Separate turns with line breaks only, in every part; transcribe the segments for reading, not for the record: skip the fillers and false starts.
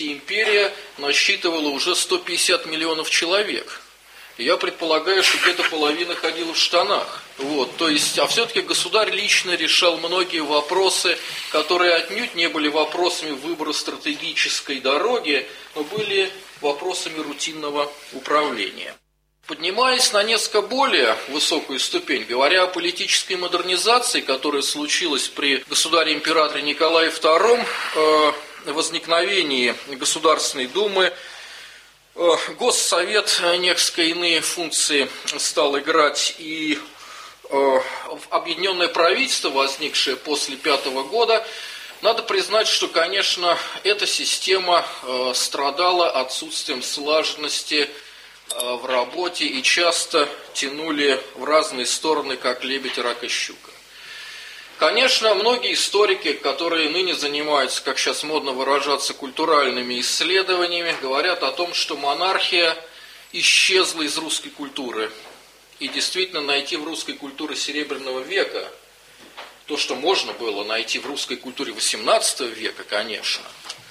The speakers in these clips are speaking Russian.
Империя насчитывала уже 150 миллионов человек. Я предполагаю, что где-то половина ходила в штанах. То есть, а все-таки государь лично решал многие вопросы, которые отнюдь не были вопросами выбора стратегической дороги, но были вопросами рутинного управления. Поднимаясь на несколько более высокую ступень, говоря о политической модернизации, которая случилась при государе-императоре Николае II, возникновении Государственной Думы, Госсовет несколько иные функции стал играть, и объединенное правительство, возникшее после 5-го года, надо признать, что, конечно, эта система страдала отсутствием слаженности в работе и часто тянули в разные стороны, как лебедь, рак и щука. Конечно, многие историки, которые ныне занимаются, как сейчас модно выражаться, культуральными исследованиями, говорят о том, что монархия исчезла из русской культуры. И действительно найти в русской культуре Серебряного века то, что можно было найти в русской культуре XVIII века, конечно,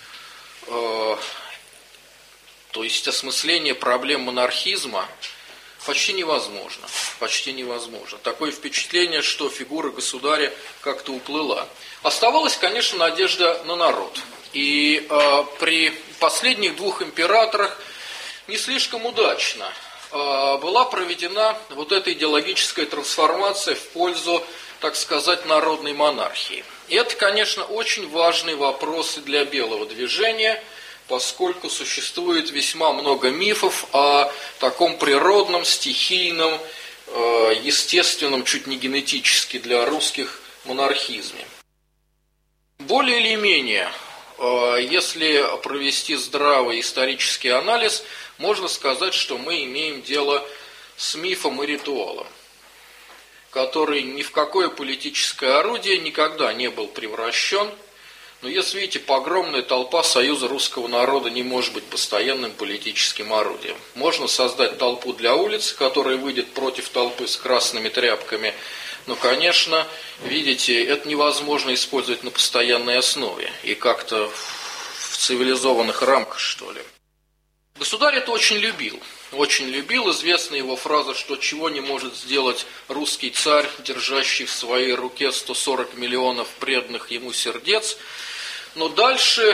то есть осмысление проблем монархизма почти невозможно. Почти невозможно. Такое впечатление, что фигура государя как-то уплыла. Оставалась, конечно, надежда на народ. И при последних двух императорах не слишком удачно была проведена вот эта идеологическая трансформация в пользу, так сказать, народной монархии. И это, конечно, очень важные вопросы для белого движения, поскольку существует весьма много мифов о таком природном, стихийном, естественном, чуть не генетически для русских монархизме. Более или менее, если провести здравый исторический анализ, можно сказать, что мы имеем дело с мифом и ритуалом, который ни в какое политическое орудие никогда не был превращен. Но если видите, погромная толпа Союза русского народа не может быть постоянным политическим орудием. Можно создать толпу для улиц, которая выйдет против толпы с красными тряпками. Но, конечно, видите, это невозможно использовать на постоянной основе и как-то в цивилизованных рамках, что ли. Государь это очень любил. Очень любил. Известна его фраза, что чего не может сделать русский царь, держащий в своей руке 140 миллионов преданных ему сердец. Но дальше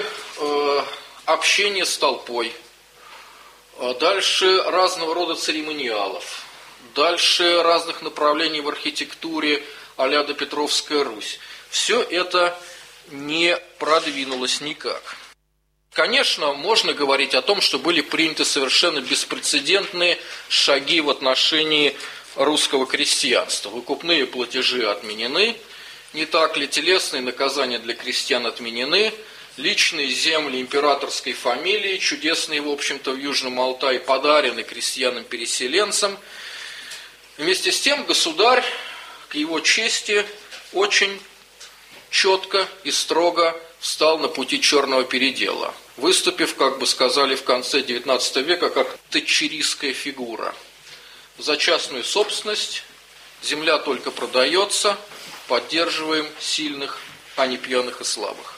общение с толпой, дальше разного рода церемониалов, дальше разных направлений в архитектуре а-ля допетровская Русь. Все это не продвинулось никак. Конечно, можно говорить о том, что были приняты совершенно беспрецедентные шаги в отношении русского крестьянства. Выкупные платежи отменены, не так ли, телесные наказания для крестьян отменены, личные земли императорской фамилии, чудесные, в общем-то, в Южном Алтае, подарены крестьянам-переселенцам. Вместе с тем государь, к его чести, очень четко и строго встал на пути черного передела, выступив, как бы сказали в конце XIX века, как тэтчеристская фигура. За частную собственность, земля только продается, поддерживаем сильных, а не пьяных и слабых.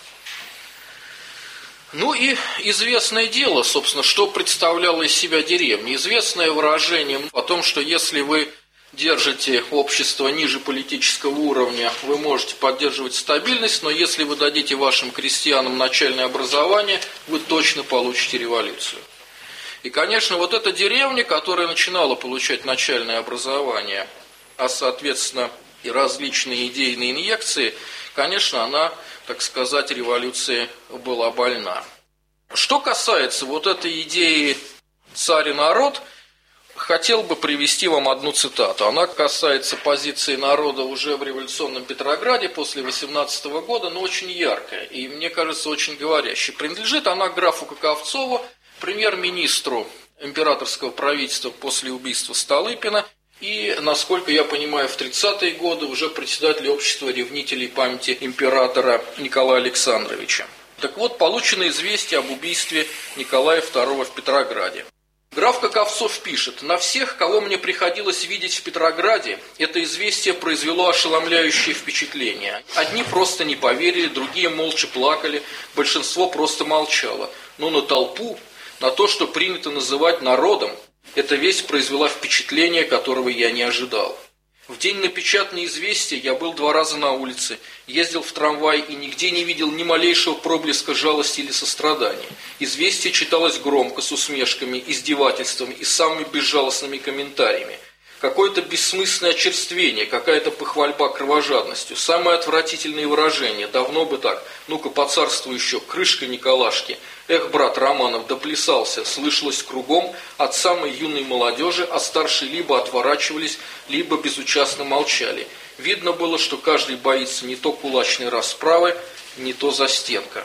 Ну и известное дело, собственно, что представляла из себя деревня. Известное выражение о том, что если вы держите общество ниже политического уровня, вы можете поддерживать стабильность, но если вы дадите вашим крестьянам начальное образование, вы точно получите революцию. И, конечно, вот эта деревня, которая начинала получать начальное образование, а, соответственно, и различные идейные инъекции, конечно, она, так сказать, революции была больна. Что касается вот этой идеи «царь и народ», хотел бы привести вам одну цитату. Она касается позиции народа уже в революционном Петрограде после 18 года, но очень яркая и, мне кажется, очень говорящая. Принадлежит она графу Каковцову, премьер-министру императорского правительства после убийства Столыпина и, насколько я понимаю, в 30-е годы уже председатель общества ревнителей памяти императора Николая Александровича. Так вот, получено известие об убийстве Николая II в Петрограде. Граф Каковцов пишет: «На всех, кого мне приходилось видеть в Петрограде, это известие произвело ошеломляющее впечатление. Одни просто не поверили, другие молча плакали, большинство просто молчало. но на толпу, на то, что принято называть народом, эта весть произвела впечатление, которого я не ожидал. В день напечатанного известия я был 2 раза на улице, ездил в трамвай и нигде не видел ни малейшего проблеска жалости или сострадания. Известие читалось громко, с усмешками, издевательствами и самыми безжалостными комментариями. Какое-то бессмысленное очерствение, какая-то похвальба кровожадностью, самые отвратительные выражения, давно бы так, ну-ка по царству еще, крышка Николашки, эх, брат Романов, доплясался, слышалось кругом от самой юной молодежи, а старшие либо отворачивались, либо безучастно молчали. Видно было, что каждый боится не то кулачной расправы, не то застенка.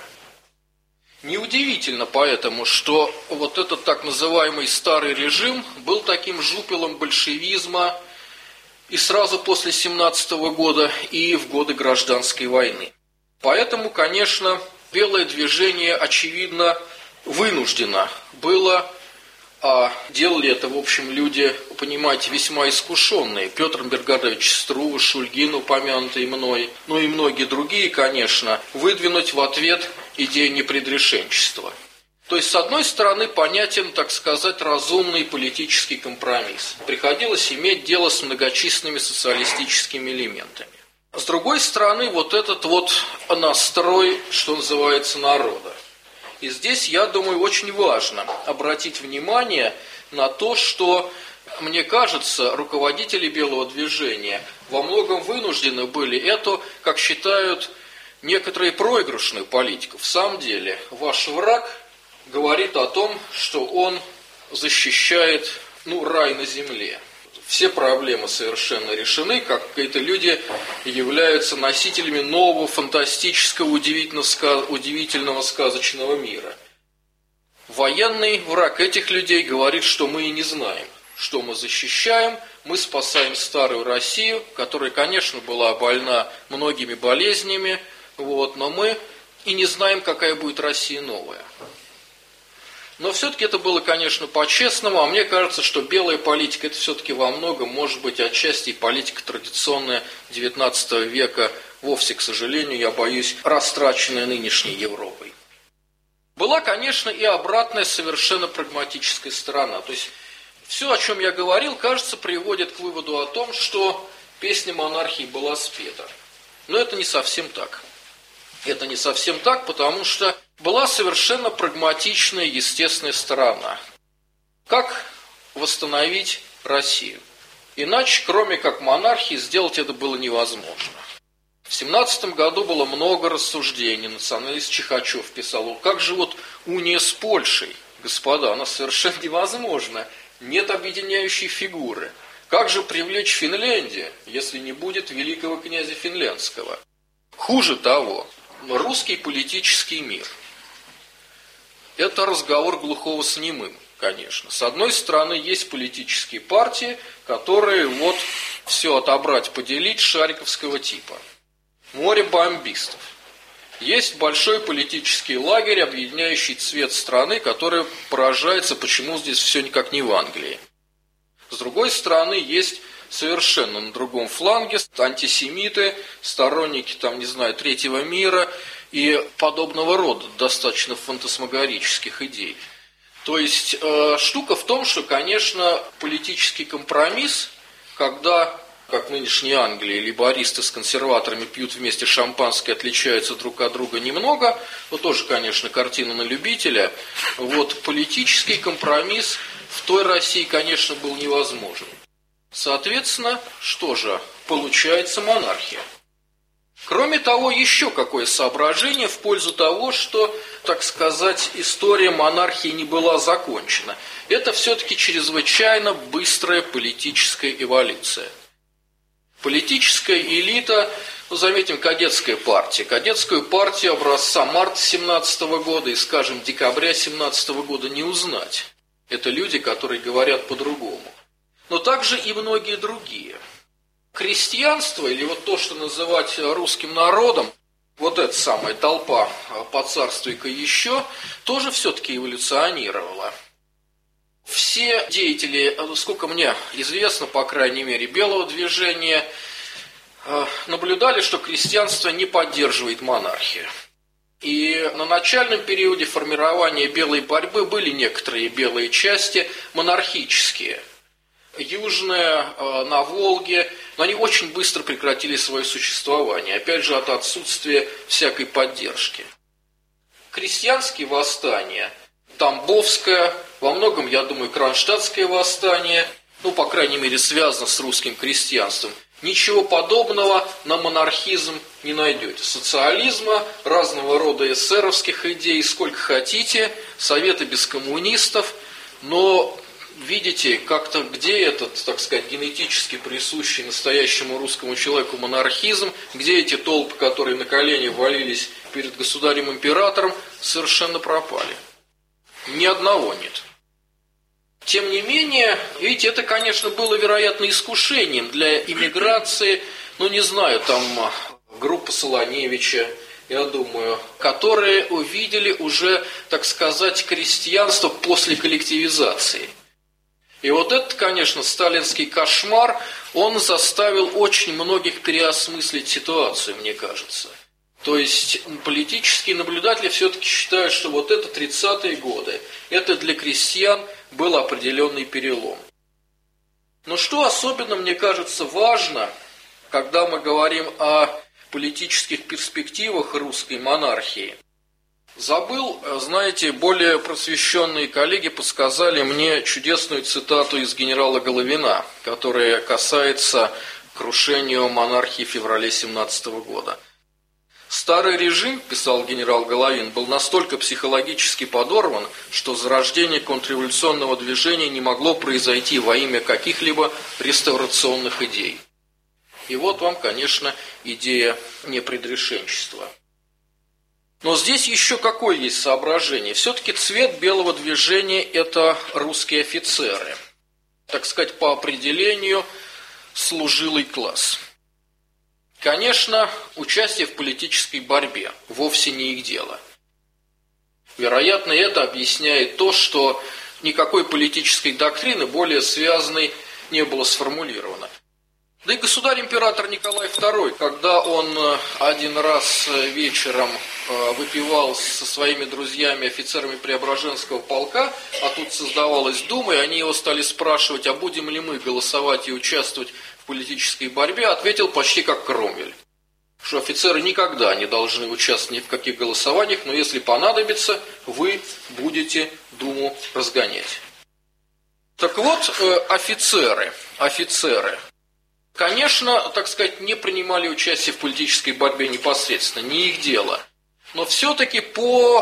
Неудивительно поэтому, что вот этот так называемый старый режим был таким жупелом большевизма и сразу после 1917 года, и в годы гражданской войны. Поэтому, конечно, белое движение, очевидно, вынуждено было, а делали это, в общем, люди, понимаете, весьма искушенные. Петр Миргородович Струве, Шульгин, упомянутый мной, ну и многие другие, конечно, выдвинуть в ответ идею непредрешенчества. То есть, с одной стороны, понятен, так сказать, разумный политический компромисс. Приходилось иметь дело с многочисленными социалистическими элементами. С другой стороны, вот этот вот настрой, что называется, народа. И здесь, я думаю, очень важно обратить внимание на то, что, мне кажется, руководители белого движения во многом вынуждены были эту, как считают некоторые, проигрышную политику. В самом деле, ваш враг говорит о том, что он защищает, рай на земле. Все проблемы совершенно решены, как какие-то люди являются носителями нового, фантастического, удивительного сказочного мира. Военный враг этих людей говорит, что мы и не знаем, что мы защищаем, мы спасаем старую Россию, которая, конечно, была больна многими болезнями, но мы и не знаем, какая будет Россия новая. Но все-таки это было, конечно, по-честному, а мне кажется, что белая политика – это все-таки во многом, может быть, отчасти и политика традиционная XIX века, вовсе, к сожалению, я боюсь, растраченная нынешней Европой. Была, конечно, и обратная совершенно прагматическая сторона. То есть, все, о чем я говорил, кажется, приводит к выводу о том, что песня монархии была спета. Но это не совсем так. Это не совсем так, потому что была совершенно прагматичная, естественная сторона. Как восстановить Россию? Иначе, кроме как монархии, сделать это было невозможно. В 1917 году было много рассуждений. Националист Чихачев писал, как же вот уния с Польшей? Господа, она совершенно невозможна. Нет объединяющей фигуры. Как же привлечь Финляндию, если не будет великого князя финляндского? Хуже того, русский политический мир – это разговор глухого с немым, конечно. С одной стороны, есть политические партии, которые все отобрать, поделить шариковского типа. Море бомбистов. Есть большой политический лагерь, объединяющий цвет страны, который поражается, почему здесь все никак не в Англии. С другой стороны, есть совершенно на другом фланге антисемиты, сторонники, третьего мира и подобного рода достаточно фантасмагорических идей. То есть, штука в том, что, конечно, политический компромисс, когда, как в нынешней Англии, лейбористы с консерваторами пьют вместе шампанское, отличаются друг от друга немного, тоже, конечно, картина на любителя, политический компромисс в той России, конечно, был невозможен. Соответственно, что же, получается монархия. Кроме того, еще какое соображение в пользу того, что, так сказать, история монархии не была закончена. Это все-таки чрезвычайно быстрая политическая эволюция. Политическая элита, заметим, кадетская партия. Кадетскую партию образца марта 1917 года и, скажем, декабря 1917 года не узнать. Это люди, которые говорят по-другому. Но также и многие другие. Крестьянство, или то, что называть русским народом, эта самая толпа поцарствуй-ка еще, тоже все-таки эволюционировала. Все деятели, сколько мне известно, по крайней мере, белого движения, наблюдали, что крестьянство не поддерживает монархию. И на начальном периоде формирования белой борьбы были некоторые белые части монархические. Южные, на Волге, но они очень быстро прекратили свое существование, опять же от отсутствия всякой поддержки. Крестьянские восстания, Тамбовское, во многом, я думаю, Кронштадтское восстание, по крайней мере, связано с русским крестьянством. Ничего подобного на монархизм не найдете. Социализма, разного рода эсеровских идей, сколько хотите, советы без коммунистов, но видите, как-то где этот, так сказать, генетически присущий настоящему русскому человеку монархизм, где эти толпы, которые на колени валились перед государем-императором, совершенно пропали. Ни одного нет. Тем не менее, видите, это, конечно, было, вероятно, искушением для иммиграции, не знаю, там группа Солоневича, я думаю, которые увидели уже, так сказать, крестьянство после коллективизации. И вот этот, конечно, сталинский кошмар, он заставил очень многих переосмыслить ситуацию, мне кажется. То есть политические наблюдатели все-таки считают, что вот это 30-е годы, это для крестьян был определенный перелом. Но что особенно, мне кажется, важно, когда мы говорим о политических перспективах русской монархии, знаете, более просвещенные коллеги подсказали мне чудесную цитату из генерала Головина, которая касается крушения монархии в феврале 1917 года. «Старый режим, – писал генерал Головин, – был настолько психологически подорван, что зарождение контрреволюционного движения не могло произойти во имя каких-либо реставрационных идей». И вот вам, конечно, идея непредрешенчества. Но здесь еще какое есть соображение? Все-таки цвет белого движения – это русские офицеры. Так сказать, по определению служилый класс. Конечно, участие в политической борьбе вовсе не их дело. Вероятно, это объясняет то, что никакой политической доктрины более связанной не было сформулировано. Да и государь-император Николай II, когда он один раз вечером выпивал со своими друзьями, офицерами Преображенского полка, а тут создавалась Дума, и они его стали спрашивать, а будем ли мы голосовать и участвовать в политической борьбе, ответил почти как Кромвель, что офицеры никогда не должны участвовать ни в каких голосованиях, но если понадобится, вы будете Думу разгонять. Так вот, офицеры, конечно, так сказать, не принимали участие в политической борьбе непосредственно, не их дело, но все-таки по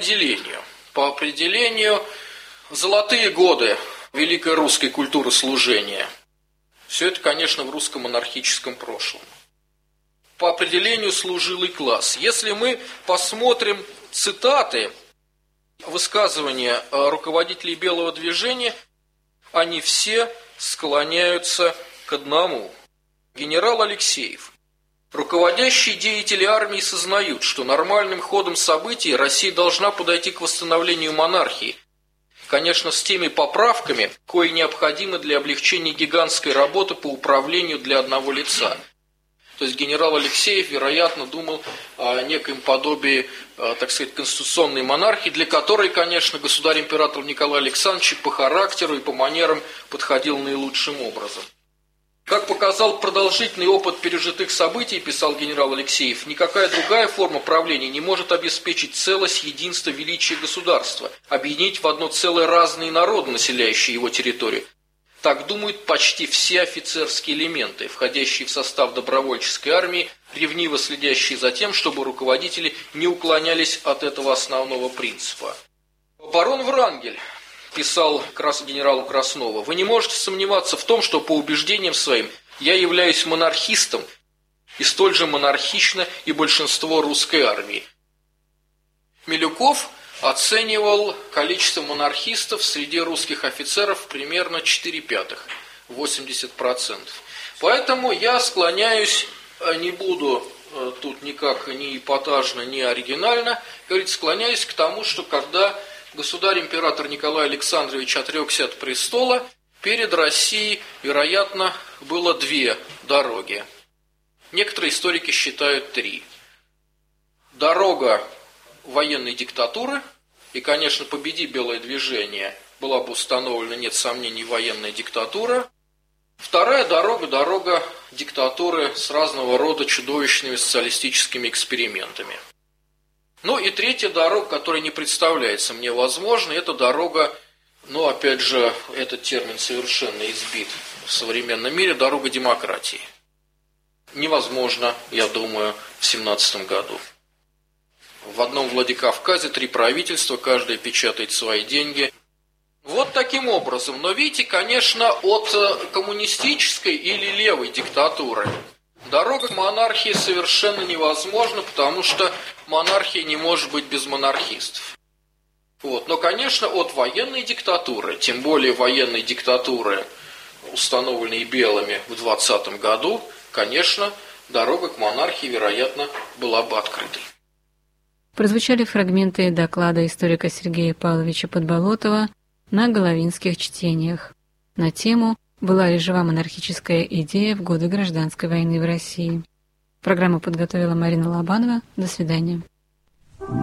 определению золотые годы великой русской культуры служения. Все это, конечно, в русском монархическом прошлом. По определению служилый класс. Если мы посмотрим цитаты, высказывания руководителей белого движения, они все склоняются к одному. Генерал Алексеев. Руководящие деятели армии сознают, что нормальным ходом событий Россия должна подойти к восстановлению монархии, конечно, с теми поправками, кои необходимы для облегчения гигантской работы по управлению для одного лица. То есть генерал Алексеев, вероятно, думал о некоем подобии, так сказать, конституционной монархии, для которой, конечно, государь-император Николай Александрович по характеру и по манерам подходил наилучшим образом. Как показал продолжительный опыт пережитых событий, писал генерал Алексеев, никакая другая форма правления не может обеспечить целость, единство, величие государства, объединить в одно целое разные народы, населяющие его территорию. Так думают почти все офицерские элементы, входящие в состав добровольческой армии, ревниво следящие за тем, чтобы руководители не уклонялись от этого основного принципа. Барон Врангель писал генералу Краснову, вы не можете сомневаться в том, что по убеждениям своим я являюсь монархистом, и столь же монархично и большинство русской армии. Милюков оценивал количество монархистов среди русских офицеров примерно 4/5, 80%. Поэтому я склоняюсь, не буду тут никак ни эпатажно, ни оригинально, говорить, склоняюсь к тому, что когда государь-император Николай Александрович отрекся от престола, перед Россией, вероятно, было 2 дороги. Некоторые историки считают 3. Дорога военной диктатуры, и, конечно, победи белое движение, была бы установлена, нет сомнений, военная диктатура. Вторая дорога – дорога диктатуры с разного рода чудовищными социалистическими экспериментами. Ну и третья дорога, которая не представляется мне возможной, это дорога, опять же, этот термин совершенно избит в современном мире, дорога демократии. Невозможно, я думаю, в 2017 году. В одном Владикавказе 3 правительства, каждое печатает свои деньги. Вот таким образом. Но видите, конечно, от коммунистической или левой диктатуры дорога к монархии совершенно невозможна, потому что монархия не может быть без монархистов. Но, конечно, от военной диктатуры, тем более военной диктатуры, установленной белыми в 2020 году, конечно, дорога к монархии, вероятно, была бы открытой.
Прозвучали фрагменты доклада историка Сергея Павловича Подболотова на Головинских чтениях на тему «Была ли жива монархическая идея в годы гражданской войны в России?». Программу подготовила Марина Лобанова. До свидания.